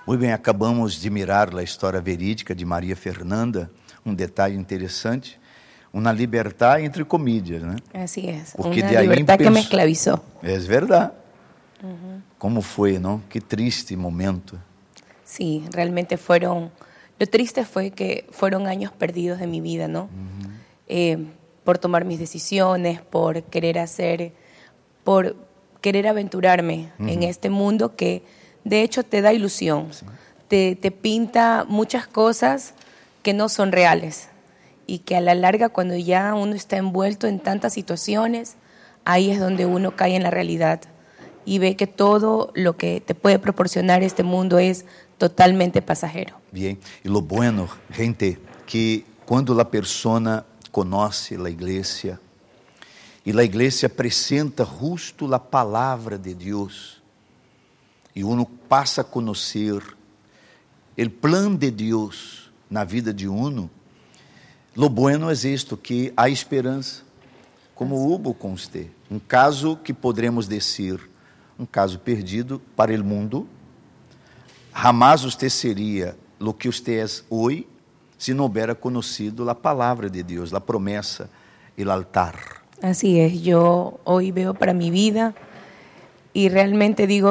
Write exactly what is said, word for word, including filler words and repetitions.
Muito bem, acabamos de mirar a história verídica de Maria Fernanda, um detalhe interessante, uma libertad entre comillas, né? Así es, Porque una de ahí libertad que me empezó- esclavizó. É verdade. Uhum. Como foi, não? Que triste momento. Sí, realmente fueron, lo triste fue que fueron años perdidos de mi vida, ¿no? Uh-huh. Eh, por tomar mis decisiones, por querer hacer, por querer aventurarme uh-huh. en este mundo que de hecho te da ilusión, sí. te, te pinta muchas cosas que no son reales y que a la larga cuando ya uno está envuelto en tantas situaciones, ahí es donde uno cae en la realidad y ve que todo lo que te puede proporcionar este mundo es totalmente pasajero. Bien, y lo bueno, gente, que cuando la persona conoce la iglesia y la iglesia presenta justo la palabra de Dios y uno pasa a conocer el plan de Dios na vida de uno, lo bueno es esto, que há esperança, como hubo com usted, um caso que poderemos dizer, um caso perdido para o mundo. Jamás usted seria lo que usted é hoje se não hubiera conocido a palavra de Deus, a promessa, el altar. Así es, yo hoy veo para mi vida y realmente digo